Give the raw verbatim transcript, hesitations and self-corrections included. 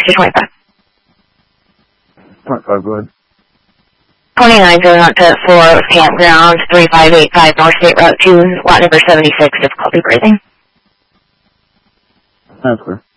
to twenty-five. twenty-five, go ahead. twenty-nine going out to four Campground, three five eight five North State Route two, lot number seventy-six, difficulty breathing. That's clear.